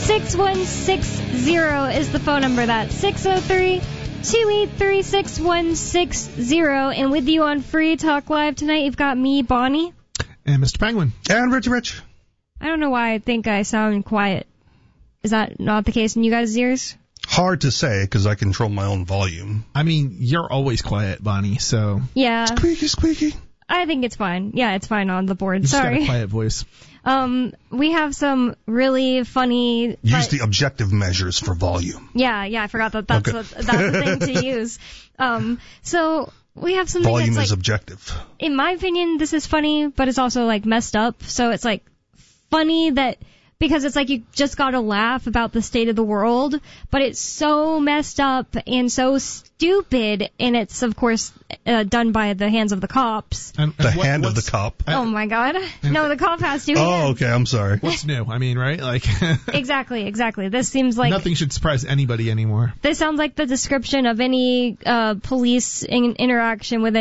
6160 is the phone number. That's 603-283-6160. And with you on Free Talk Live tonight, you've got me, Bonnie. And Mr. Penguin. And Rich. I don't know why I think I sound quiet. Is that not the case in you guys' ears? Hard to say, because I control my own volume. I mean, you're always quiet, Bonnie, so... Yeah. Squeaky. I think it's fine. Yeah, it's fine on the board. You Sorry. just got a quiet voice. We have some really funny... Use the objective measures for volume. Yeah, I forgot that's the thing to use. So we have something volume that's is objective. In my opinion, this is funny, but it's also like messed up. So it's like funny that... Because it's like you just gotta laugh about the state of the world, but it's so messed up and so stupid, and it's, of course, done by the hands of the cops. And hand of the cop? Oh, my God. No, the cop has two hands. Oh, okay, I'm sorry. What's new? I mean, right? Like Exactly. This seems like... Nothing should surprise anybody anymore. This sounds like the description of any police interaction with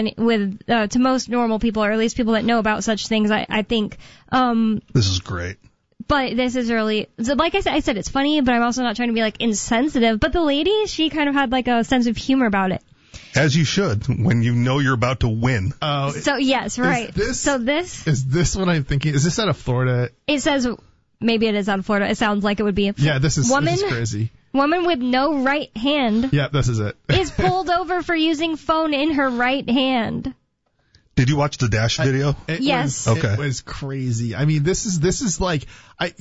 to most normal people, or at least people that know about such things, I think. This is great. But this is really, so like I said, it's funny, but I'm also not trying to be like insensitive. But the lady, she kind of had like a sense of humor about it. As you should, when you know you're about to win. So yes, right. Is this what I'm thinking? Is this out of Florida? It says, maybe it is out of Florida. It sounds like it would be. Yeah, this is crazy. Woman with no right hand. Yeah, this is it. Is pulled over for using phone in her right hand. Did you watch the Dash video? Yes. It was crazy. I mean, this is like, I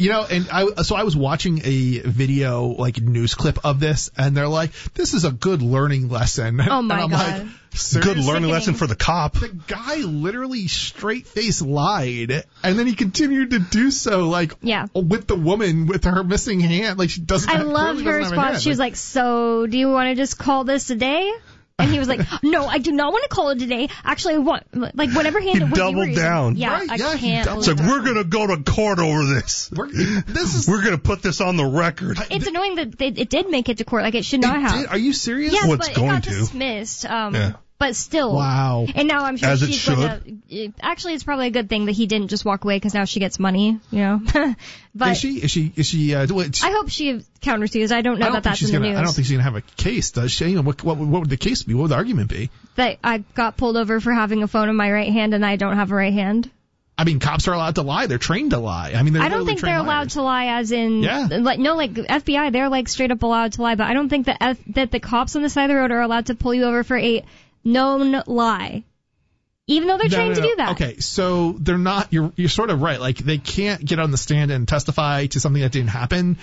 was watching a video, like news clip of this, and they're like, this is a good learning lesson. Oh my God. Like, good learning lesson for the cop. The guy literally straight face lied, and then he continued to do so, like, with the woman with her missing hand. Like, she doesn't. I loved her response. She was like, so do you want to just call this a day? And he was like, no, I do not want to call it today. Actually, I want, like, whatever hand it was. He doubled down. Yeah, right, I can't. It's like, we're going to go to court over this. We're going to put this on the record. It's annoying that it did make it to court. Like, it should not have. Are you serious? Yes, What's but going it got to? Dismissed. But still. Wow. And now I'm sure As she's going to... Actually, it's probably a good thing that he didn't just walk away, because now she gets money, you know. But is she I hope she countersues. I don't know that's in the news. I don't think she's going to have a case, does she? What would the case be? What would the argument be? That I got pulled over for having a phone in my right hand and I don't have a right hand. I mean, cops are allowed to lie. They're trained to lie. I mean, I don't think they're allowed to lie as in, like FBI, they're like straight up allowed to lie, but I don't think that the cops on the side of the road are allowed to pull you over for a known lie. Even though they're trained to do that. Okay, so they're not, you're sort of right. Like, they can't get on the stand and testify to something that didn't happen.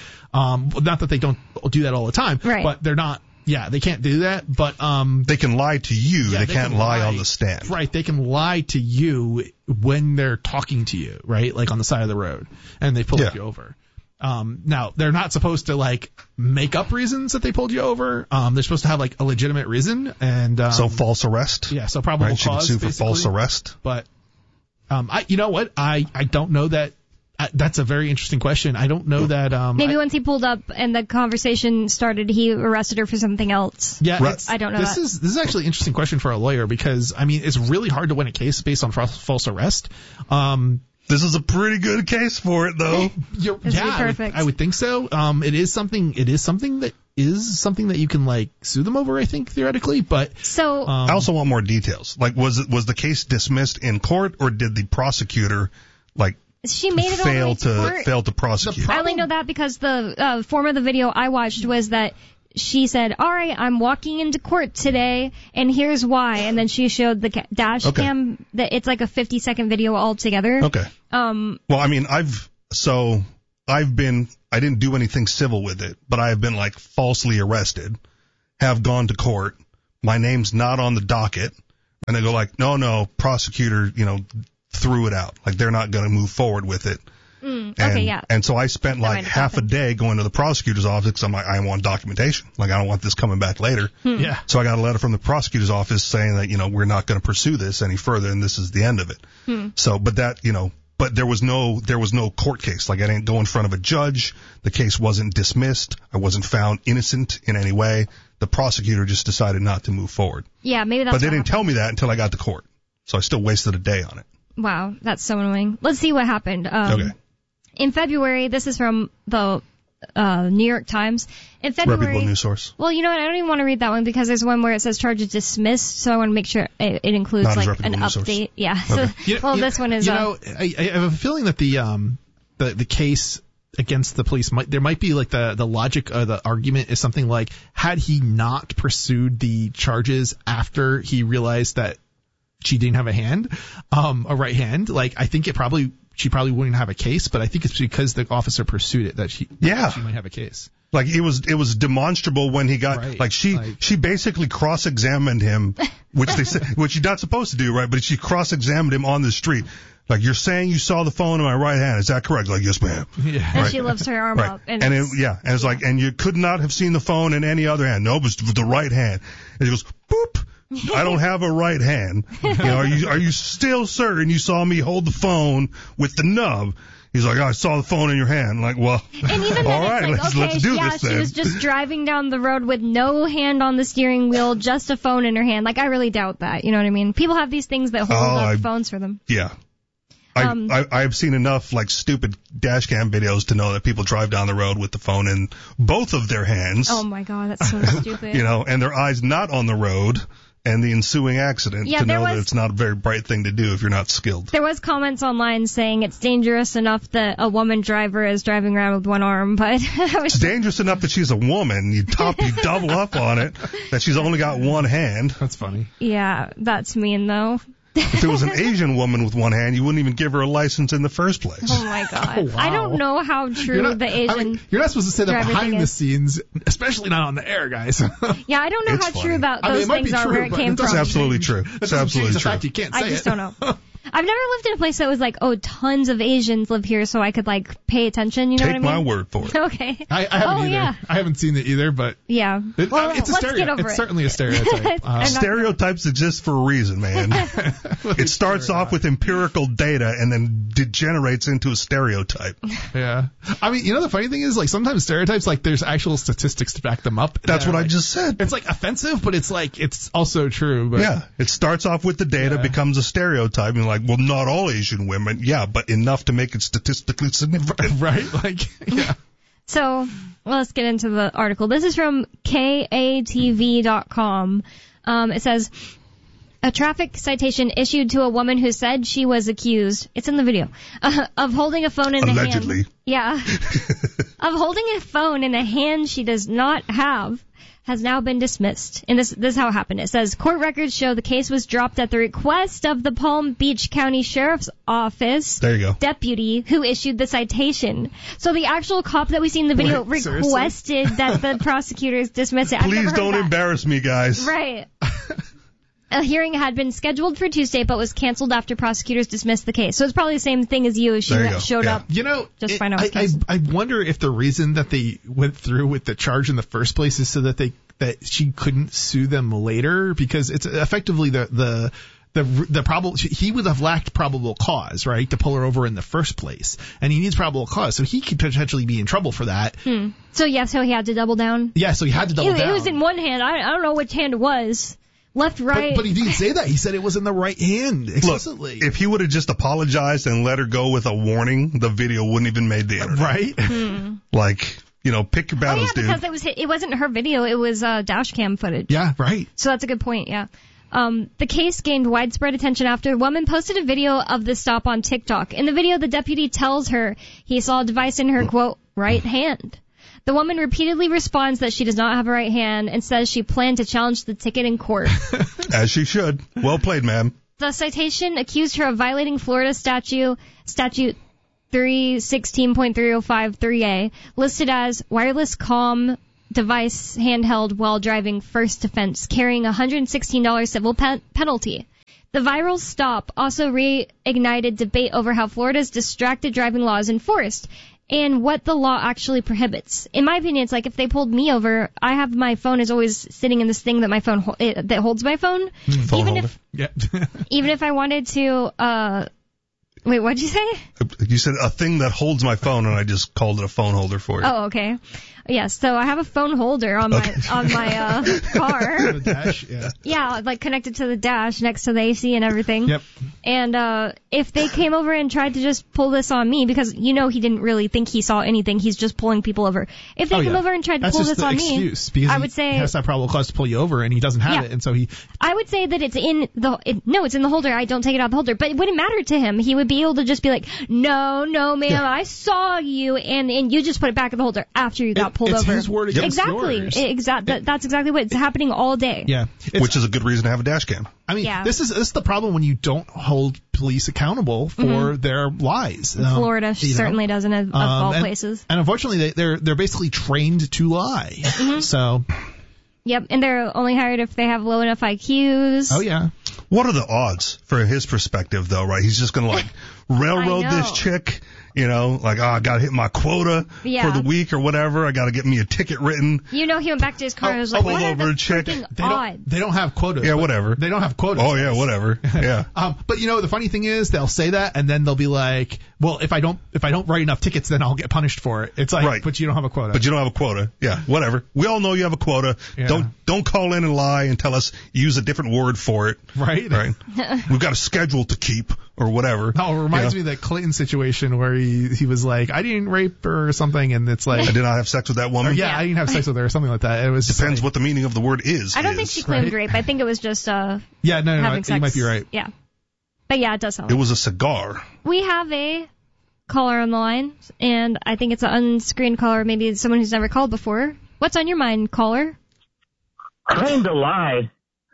Not that they don't do that all the time. Right. But they're not, they can't do that. But, they can lie to you. They can't lie on the stand. Right. They can lie to you when they're talking to you, right? Like on the side of the road. And they pull you over. Now, they're not supposed to, like, make up reasons that they pulled you over. They're supposed to have, like, a legitimate reason. And so false arrest? Yeah, so probable cause, she can sue for basically. false arrest? But, you know what? I don't know that. That's a very interesting question. I don't know that. Maybe once he pulled up and the conversation started, he arrested her for something else. Yeah, right. I don't know. This is actually an interesting question for a lawyer, because, I mean, it's really hard to win a case based on false arrest. This is a pretty good case for it, though. Perfect. I would think so. It is something that you can, like, sue them over, I think, theoretically. But so I also want more details. Like, was the case dismissed in court, or did the prosecutor, like, she made it fail to prosecute? I only know that because the form of the video I watched was that she said, all right, I'm walking into court today, and here's why. And then she showed the dash cam. That it's like a 50-second video altogether. Okay. Well, I mean, I didn't do anything civil with it, but I have been, like, falsely arrested, have gone to court. My name's not on the docket. And they go like, no, prosecutor, threw it out. Like, they're not going to move forward with it. And so I spent like half a day going to the prosecutor's office, because I'm like, I want documentation. Like, I don't want this coming back later. Yeah. So I got a letter from the prosecutor's office saying that, we're not going to pursue this any further, and this is the end of it. So, but there was no court case. Like, I didn't go in front of a judge. The case wasn't dismissed. I wasn't found innocent in any way. The prosecutor just decided not to move forward. Yeah, maybe that's. But they didn't tell me that until I got to court. So I still wasted a day on it. Wow, that's so annoying. Let's see what happened. Okay. In February, this is from the New York Times. In February, reputable news source. Well, you know what? I don't even want to read that one because there's one where it says charges dismissed. So I want to make sure it includes Not like an update. Source. Yeah. Okay. So, this one is. I have a feeling that the case against the police there might be like the logic of the argument is something like, had he not pursued the charges after he realized that she didn't have a right hand, like I think she probably wouldn't have a case, but I think it's because the officer pursued it that she might have a case. Like it was demonstrable when he got she basically cross-examined him, which you're not supposed to do, right? But she cross-examined him on the street. Like, you're saying you saw the phone in my right hand. Is that correct? Like, yes, ma'am. Yeah. And she lifts her arm up. And it's like, and you could not have seen the phone in any other hand. No, it was the right hand. And he goes, boop. I don't have a right hand. Are you still certain you saw me hold the phone with the nub? He's like, I saw the phone in your hand. I'm like, well, and even all right, let's do this then. She was just driving down the road with no hand on the steering wheel, just a phone in her hand. Like, I really doubt that. You know what I mean? People have these things that hold up phones for them. Yeah. I've seen enough like stupid dash cam videos to know that people drive down the road with the phone in both of their hands. Oh my God, that's so stupid. And their eyes not on the road and the ensuing accident to know that it's not a very bright thing to do if you're not skilled. There was comments online saying it's dangerous enough that a woman driver is driving around with one arm, but it's dangerous enough that she's a woman. You double up on it that she's only got one hand. That's funny. Yeah, that's mean though. If it was an Asian woman with one hand, you wouldn't even give her a license in the first place. Oh, my God. Oh, wow. I don't know how true the Asian you're not supposed to say that behind the scenes, especially not on the air, guys. Yeah, I don't know how true those things are, where it came from. That's absolutely true. That's absolutely true. The fact you can't say I just don't know. I've never lived in a place that was like, oh, tons of Asians live here, so I could like pay attention. You know what I mean? Take my word for it. Okay. I haven't either. Yeah. I haven't seen it either, but yeah. It's a stereotype. It's certainly a stereotype. Stereotypes exist for a reason, man. It starts off with empirical data and then degenerates into a stereotype. Yeah. I mean, the funny thing is, like, sometimes stereotypes, like, there's actual statistics to back them up. That's what I just said. It's like offensive, but it's like it's also true. But yeah. It starts off with the data, becomes a stereotype, and like, well, not all Asian women, but enough to make it statistically significant. Right? Like, yeah. So, let's get into the article. This is from KATV.com. It says, a traffic citation issued to a woman who said she was accused, it's in the video, of holding a phone in the hand. Allegedly. Yeah. Of holding a phone in a hand she does not have, has now been dismissed. And this is how it happened. It says, court records show the case was dropped at the request of the Palm Beach County Sheriff's Office deputy who issued the citation. So the actual cop that we see in the video requested that the prosecutors dismiss it. Please don't embarrass me, guys. Right. A hearing had been scheduled for Tuesday, but was canceled after prosecutors dismissed the case. So it's probably the same thing as you. She showed up. Just find out. I wonder if the reason that they went through with the charge in the first place is so that she couldn't sue them later, because it's effectively the problem. He would have lacked probable cause, right, to pull her over in the first place, and he needs probable cause, so he could potentially be in trouble for that. So he had to double down. Yeah, so he had to double down. It was in one hand. I don't know which hand it was. Left, right. But he didn't say that. He said it was in the right hand explicitly. Look, if he would have just apologized and let her go with a warning, the video wouldn't even made the internet. Right? Like, pick your battles, dude. Because it wasn't her video. It was dash cam footage. Yeah, right. So that's a good point, yeah. The case gained widespread attention after a woman posted a video of the stop on TikTok. In the video, the deputy tells her he saw a device in her, quote, right hand. The woman repeatedly responds that she does not have a right hand and says she planned to challenge the ticket in court. As she should. Well played, ma'am. The citation accused her of violating Florida statute 316.3053A, listed as wireless comm device handheld while driving, first offense, carrying a $116 civil penalty. The viral stop also reignited debate over how Florida's distracted driving law is enforced and what the law actually prohibits. In my opinion, it's like if they pulled me over, I have my phone is always sitting in this thing that my phone that holds my phone. Even if I wanted to. Wait, what'd you say? You said a thing that holds my phone, and I just called it a phone holder for you. Oh, okay. Yes, so I have a phone holder on my car. The dash, yeah. Yeah, like connected to the dash next to the AC and everything. Yep. And if they came over and tried to just pull this on me, because he didn't really think he saw anything, he's just pulling people over. If they come over and tried to pull this on me, because I would say he has that probable cause to pull you over and he doesn't have it, and so I would say that it's in it's in the holder. I don't take it out of the holder, but it wouldn't matter to him. He would be able to just be like, no, ma'am, I saw you, and you just put it back in the holder after you got pulled over. It's his word against yours. That's exactly what's happening all day. Yeah. Which is a good reason to have a dash cam. I mean, this is the problem when you don't hold police accountable for their lies. Florida certainly doesn't, of all places. And unfortunately, they're basically trained to lie. So. Yep, and they're only hired if they have low enough IQs. Oh yeah. What are the odds from his perspective, though? Right, he's just gonna like railroad this chick. Like, I gotta hit my quota for the week or whatever. I gotta get me a ticket written. He went back to his car and was like, what are the freaking odds? They don't have quotas. Yeah, whatever. They don't have quotas. Oh, yeah, whatever. Yeah. But the funny thing is, they'll say that and then they'll be like, well, if I don't write enough tickets, then I'll get punished for it. It's like, right. But you don't have a quota. But you don't have a quota. Yeah, whatever. We all know you have a quota. Yeah. Don't call in and lie and tell us, use a different word for it. Right. We've got a schedule to keep or whatever. No, it reminds me of that Clinton situation where he was like, I didn't rape her or something, and it's like, I did not have sex with that woman. I didn't have sex with her or something like that. It was depends what the meaning of the word is. I don't think she claimed rape. I think it was just having sex. You might be right. Yeah, but yeah, it does sound. It was a cigar. We have a caller on the line, and I think it's an unscreened caller, maybe someone who's never called before. What's on your mind, caller? Claim to lie.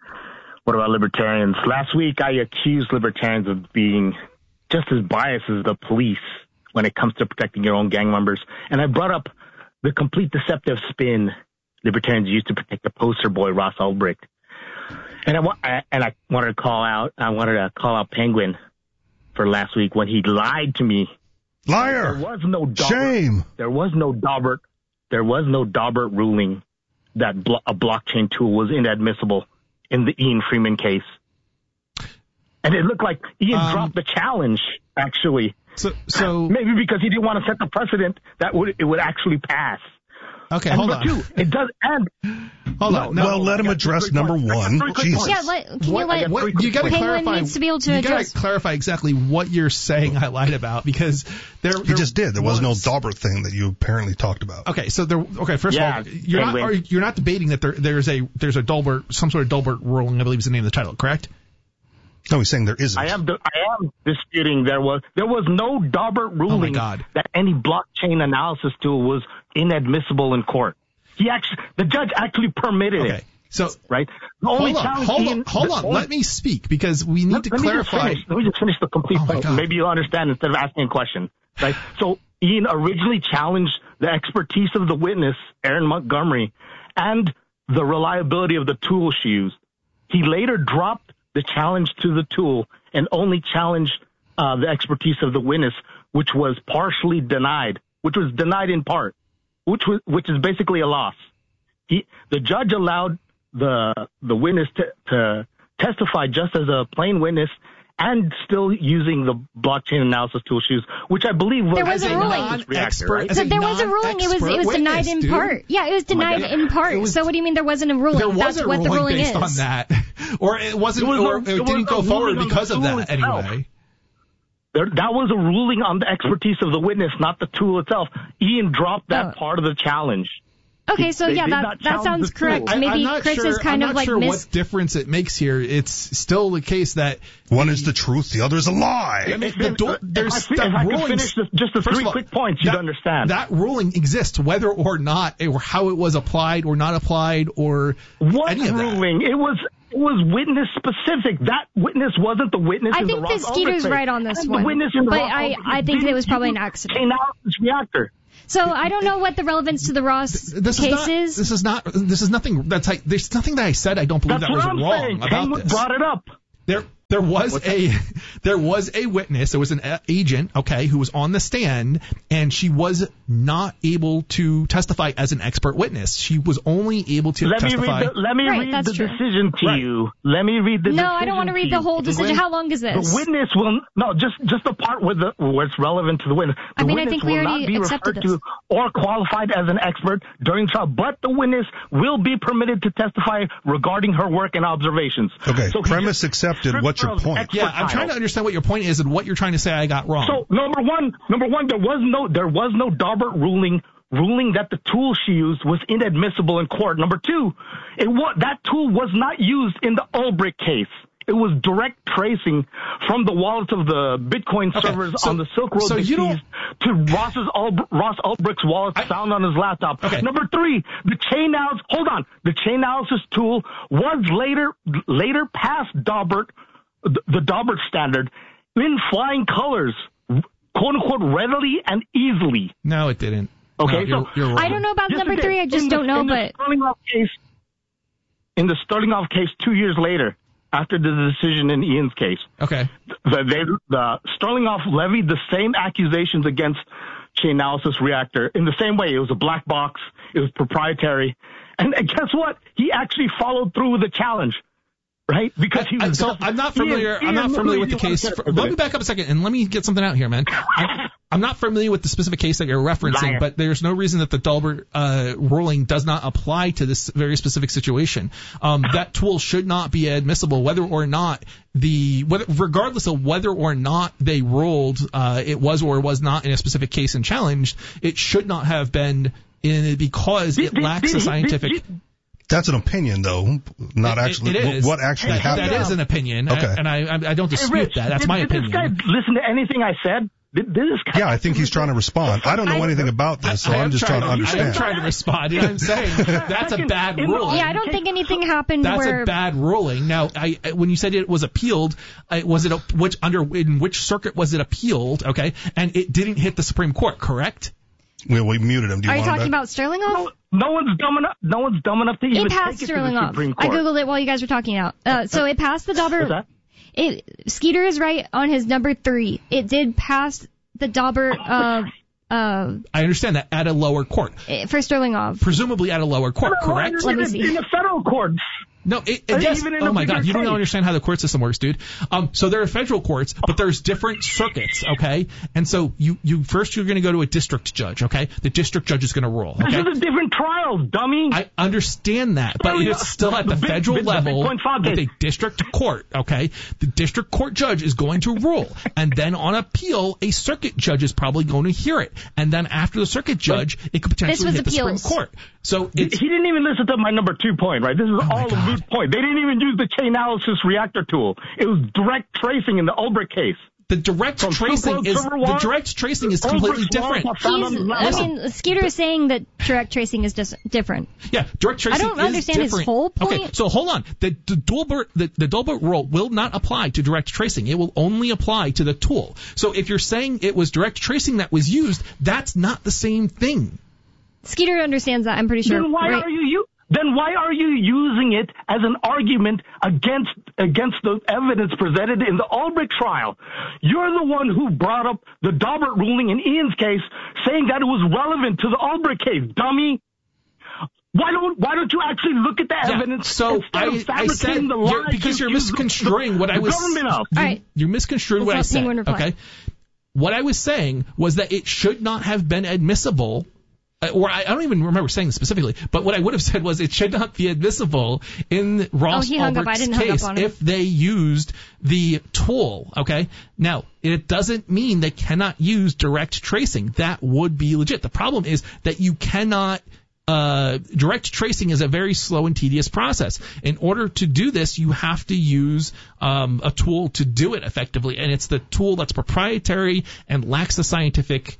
What about libertarians? Last week, I accused libertarians of being just as biased as the police when it comes to protecting your own gang members. And I brought up the complete deceptive spin libertarians used to protect the poster boy, Ross Ulbricht. And I wanted to call out Penguin for last week when he lied to me. Liar! There was no Daubert, shame. There was no Daubert ruling that a blockchain tool was inadmissible in the Ian Freeman case. And it looked like Ian dropped the challenge, actually. So maybe because he didn't want to set the precedent that it would actually pass. Okay, and hold on. Two, it does. And hold on. No, well, let him address number one. Jesus. Yeah, you got to clarify. Needs to be able to you got to clarify exactly what you're saying I lied about, because he just did. There was no Daubert thing that you apparently talked about. Okay, so first of all, you're not debating that there's a Daubert, some sort of Daubert ruling, I believe is the name of the title, correct? No, he's saying there isn't. I am disputing there was no Daubert ruling that any blockchain analysis tool was inadmissible in court. The judge actually permitted it. So right. Hold on. Let me speak, because we need to clarify. Let me just finish the complete point. Maybe you'll understand instead of asking a question. Right. So Ian originally challenged the expertise of the witness, Aaron Montgomery, and the reliability of the tool she used. He later dropped the challenge to the tool and only challenged the expertise of the witness, which was partially denied, which was denied in part, which is basically a loss. The judge allowed the witness to testify just as a plain witness and still using the blockchain analysis tool she used, which I believe was there was a ruling. So there was a ruling. It was denied in part. Yeah, it was denied in part. So what do you mean there wasn't a ruling? There was a ruling based on that, or it wasn't, or it didn't go forward because of that anyway. That was a ruling on the expertise of the witness, not the tool itself. Ian dropped that part of the challenge. Okay, so that sounds correct. Maybe Chris is kind of like I'm not sure what difference it makes here. It's still the case that one is the truth, the other is a lie. I mean, if I could finish just the three quick points, you'd understand. That ruling exists, whether or not, or how it was applied or not applied, or any of that. What ruling? It was witness specific. That witness wasn't the witness in the Ross Ulbricht case. I think Skeeter's right on this one. But I think it was probably an accident. Reactor. So I don't know what the relevance to the Ross case is. This is nothing. There's nothing that I said I don't believe that was wrong about this. Brought it up. The There was a witness. There was an agent, okay, who was on the stand, and she was not able to testify as an expert witness. She was only able to testify. Let me read the decision to you. Let me read the decision. No, I don't want to read the whole decision. How long is this? The witness will just the part where it's relevant to the witness. The witness I think we will already not be accepted referred this. to or qualified as an expert during trial, but the witness will be permitted to testify regarding her work and observations. Okay, so premise accepted. What's your point? Yeah, I'm trying to understand what your point is and what you're trying to say I got wrong. So number one, there was no Daubert ruling that the tool she used was inadmissible in court. Number two, that tool was not used in the Ulbricht case. It was direct tracing from the wallets of the Bitcoin servers on the Silk Road to Ross Ulbricht's wallet found on his laptop. Okay. Number three, the chain analysis tool was later past Daubert, the Daubert standard, in flying colors, quote unquote, readily and easily. No, it didn't. Okay, no, you're wrong. I don't know about number three. I just don't know, but in the Sterlinghoff case 2 years later, after the decision in Ian's case, okay, the Sterlinghoff levied the same accusations against Chain Analysis Reactor in the same way. It was a black box. It was proprietary. And guess what? He actually followed through with the challenge. Right? Because I'm not familiar with the case. Let me back up a second and let me get something out here, man. I'm not familiar with the specific case that you're referencing, but there's no reason that the Daubert ruling does not apply to this very specific situation. That tool should not be admissible, regardless of whether or not they ruled it was or was not in a specific case and challenged. It should not have been because it lacks a scientific. That's an opinion, though, not actually what actually happened. That is an opinion, okay. And I don't dispute that. That's my opinion. Did this guy listen to anything I said? Yeah, I think he's trying to respond. I don't know anything about this, so I'm just trying to understand. I am trying to respond, and I'm saying that's a bad ruling. Yeah, I don't think anything happened That's a bad ruling. Now, when you said it was appealed, in which circuit was it appealed, okay? And it didn't hit the Supreme Court, correct? We muted him. Are you talking about Sterlinghoff? No one's dumb enough to even take it to the Supreme Court. I googled it while you guys were talking out. So it passed the Daubert. Skeeter is right on his number 3. It did pass the Daubert. I understand that at a lower court. For Sterlinghoff. Presumably at a lower court, correct? Let me see. In the federal courts. No, yes. Oh my God, you don't understand how the court system works, dude. So there are federal courts, but there's different circuits, okay? And so you're going to go to a district judge, okay? The district judge is going to rule, okay? This is a different trial, dummy. I understand that, but it's still at the federal level with a district court, okay? The district court judge is going to rule, and then on appeal, a circuit judge is probably going to hear it, and then after the circuit judge, it could potentially hit the Supreme Court. So he didn't even listen to my number 2 point, right? This is all a moot point. They didn't even use the chain analysis reactor tool. It was direct tracing in the Ulbricht case. The direct tracing is completely different. Skeeter is saying that direct tracing is just different. Yeah, direct tracing is different. I don't understand his whole point. Okay, so hold on. The Daubert rule will not apply to direct tracing. It will only apply to the tool. So if you're saying it was direct tracing that was used, that's not the same thing. Skeeter understands that, I'm pretty sure. Then why are you using it as an argument against the evidence presented in the Ulbricht trial? You're the one who brought up the Daubert ruling in Ian's case, saying that it was relevant to the Ulbricht case, dummy. Why don't you actually look at the evidence? So I said because you're misconstruing what I was. All right. You misconstrued what I said. Okay. What I was saying was that it should not have been admissible. Or I don't even remember saying this specifically, but what I would have said was it should not be admissible in Ross Ulbricht's case if they used the tool, okay? Now, it doesn't mean they cannot use direct tracing. That would be legit. The problem is that you cannot direct tracing is a very slow and tedious process. In order to do this, you have to use a tool to do it effectively, and it's the tool that's proprietary and lacks the scientific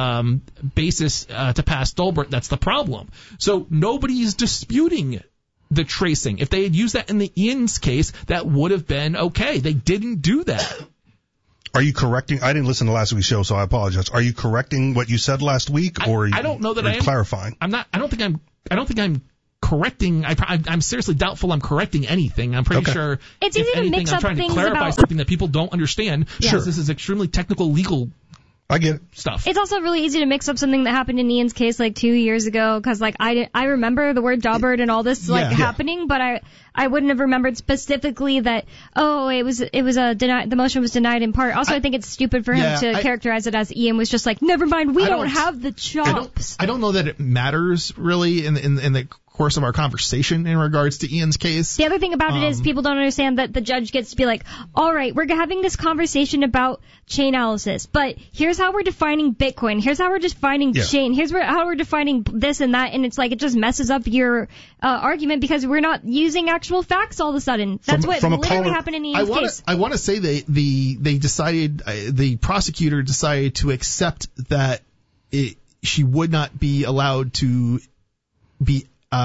basis to pass Daubert. That's the problem. So nobody's disputing the tracing. If they had used that in the Ian's case, that would have been okay. They didn't do that. Are you correcting? I didn't listen to last week's show, so I apologize. Are you correcting what you said last week, or I don't know that I am clarifying? I'm not. I don't think I'm correcting. I'm seriously doubtful I'm correcting anything. I'm pretty sure it's easy to mix up I'm trying things to clarify about something that people don't understand. Yeah. Because this is extremely technical legal. I get it. Stuff. It's also really easy to mix up something that happened in Ian's case like 2 years ago, because like I remember the word jawbird and all this happening, but I wouldn't have remembered specifically that the motion was denied in part. Also, I think it's stupid for him to characterize it as Ian was just like, never mind, we don't have the chops. I don't know that it matters really in the course of our conversation in regards to Ian's case. The other thing about it is people don't understand that the judge gets to be like, all right, we're having this conversation about Chainalysis, but here's how we're defining Bitcoin. Here's how we're defining chain. Here's how we're defining this and that. And it's like, it just messes up your argument because we're not using actual facts all of a sudden. That's what literally happened in Ian's case. I want to say they decided, the prosecutor decided to accept that she would not be allowed to be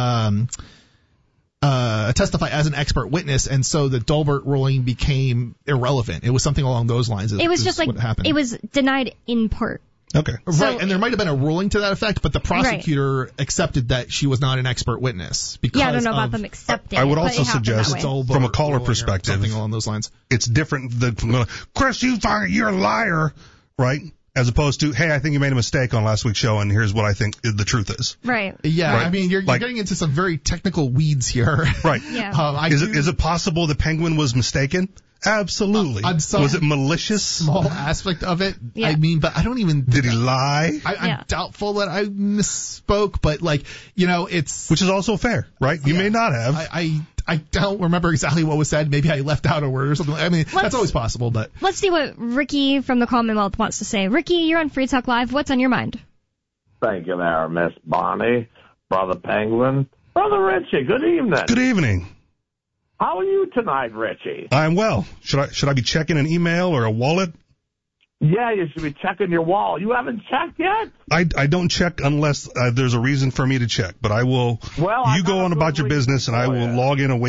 testify as an expert witness, and so the Dolbert ruling became irrelevant. It was something along those lines. It was just like, it was denied in part. Okay. Right, and there might have been a ruling to that effect, but the prosecutor accepted that she was not an expert witness. Because I don't know about them accepting I would also suggest, from a caller perspective, something along those lines. It's different than, Chris, you're a liar, right? As opposed to, hey, I think you made a mistake on last week's show, and here's what I think the truth is. Right. Yeah, right. I mean, you're getting into some very technical weeds here. Right. Yeah. Is it possible the Penguin was mistaken? Absolutely. Was it malicious? Small aspect of it. Yeah. I mean, but I don't even. Did he lie? I'm doubtful that I misspoke, but it's. Which is also fair, right? You may not have. I don't remember exactly what was said. Maybe I left out a word or something. I mean, that's always possible, but. Let's see what Ricky from the Commonwealth wants to say. Ricky, you're on Free Talk Live. What's on your mind? Thank you there, Miss Bonnie, Brother Penguin. Brother Richie, good evening. Good evening. How are you tonight, Richie? I'm well. Should I be checking an email or a wallet? Yeah, you should be checking your wall. You haven't checked yet? I don't check unless there's a reason for me to check, but I will. Well, you go on about your business, and I will log in away.